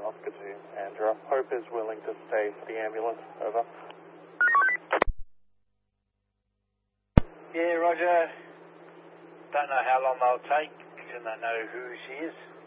Oscar 2, Andrew. Hope is willing to stay for the ambulance. Over. Yeah, Roger. Don't know how long they'll take, because I don't know who she is.